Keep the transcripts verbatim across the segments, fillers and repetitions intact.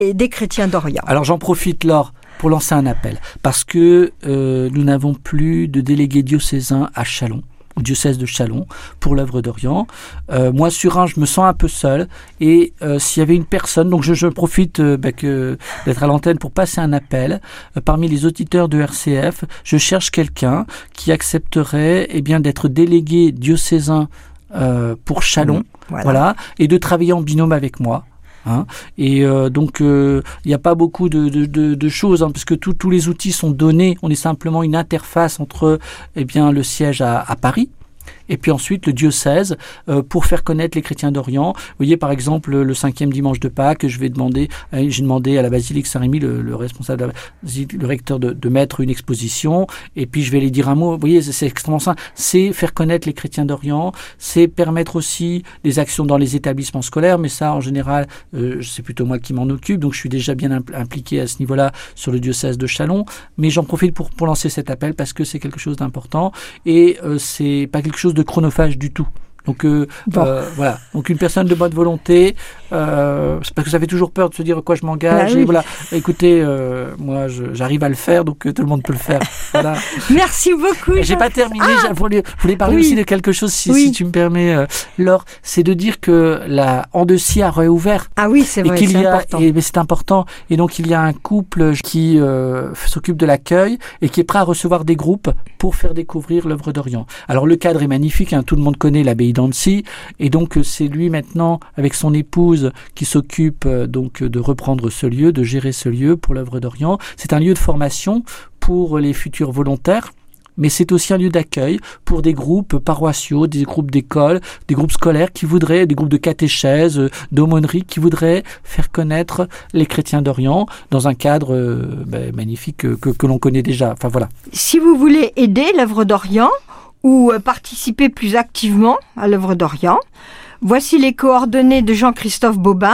et des chrétiens d'Orient. Alors j'en profite, Laure, pour lancer un appel, parce que euh, nous n'avons plus de délégués diocésains à Châlons, au diocèse de Châlons, pour l'œuvre d'Orient. Euh, moi, sur un, je me sens un peu seul, et euh, s'il y avait une personne, donc je, je profite euh, bah, que, d'être à l'antenne pour passer un appel, euh, parmi les auditeurs de R C F, je cherche quelqu'un qui accepterait eh bien, d'être délégué diocésain euh, pour Châlons, mmh, voilà. voilà, et de travailler en binôme avec moi. Hein, et euh, donc il euh, n'y a pas beaucoup de, de, de, de choses hein, parce que tout, tous les outils sont donnés. On est simplement une interface entre eh bien, le siège à, à Paris et puis ensuite le diocèse euh, pour faire connaître les chrétiens d'Orient. Vous voyez par exemple le cinquième dimanche de Pâques, je vais demander, euh, j'ai demandé à la basilique Saint-Rémy, le, le responsable de la basilique, le recteur de, de mettre une exposition, et puis je vais les dire un mot. Vous voyez, c'est, c'est extrêmement simple. C'est faire connaître les chrétiens d'Orient, c'est permettre aussi des actions dans les établissements scolaires, mais ça en général, euh, c'est plutôt moi qui m'en occupe, donc je suis déjà bien impl- impliqué à ce niveau-là sur le diocèse de Châlons, mais j'en profite pour, pour lancer cet appel parce que c'est quelque chose d'important et euh, c'est pas quelque chose de chronophage du tout. Donc euh, bon. euh, voilà. Donc une personne de bonne volonté, euh, c'est parce que ça fait toujours peur de se dire quoi je m'engage. Ah, oui. Et voilà. Écoutez, euh, moi je, j'arrive à le faire, donc euh, tout le monde peut le faire. Voilà. Merci beaucoup. Et j'ai pas terminé. Ah, je voulais, voulais parler oui. aussi de quelque chose, si, oui. si tu me permets, euh, Laure. C'est de dire que la Andecy a réouvert. Ah oui, c'est vrai. Et qu'il c'est y a, important. Et mais c'est important. Et donc il y a un couple qui euh, s'occupe de l'accueil et qui est prêt à recevoir des groupes pour faire découvrir l'œuvre d'Orient. Alors le cadre est magnifique. Hein, tout le monde connaît l'abbaye d'Annecy, et donc c'est lui maintenant avec son épouse qui s'occupe euh, donc de reprendre ce lieu, de gérer ce lieu pour l'œuvre d'Orient. C'est un lieu de formation pour les futurs volontaires, mais c'est aussi un lieu d'accueil pour des groupes paroissiaux, des groupes d'école, des groupes scolaires qui voudraient, des groupes de catéchèse, euh, d'aumônerie, qui voudraient faire connaître les chrétiens d'Orient dans un cadre euh, ben, magnifique que, que, que l'on connaît déjà. Enfin voilà. Si vous voulez aider l'œuvre d'Orient ou participer plus activement à l'œuvre d'Orient, voici les coordonnées de Jean-Christophe Bobin.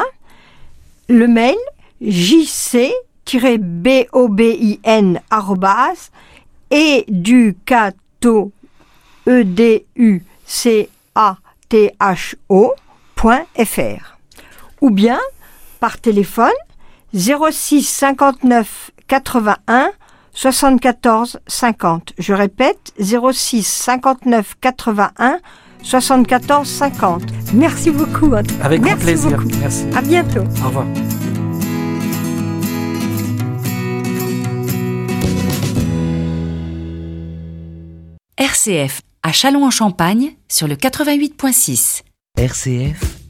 Le mail jc bobin arobase educato e d u c a t h o point f r ou bien par téléphone zéro six cinquante-neuf quatre-vingt-un soixante-quatorze cinquante. Je répète, zéro six cinquante-neuf quatre-vingt-un soixante-quatorze cinquante. Merci beaucoup. Avec grand plaisir. Beaucoup. Merci. À bientôt. Au revoir. R C F à Châlons-en-Champagne sur le quatre-vingt-huit virgule six. R C F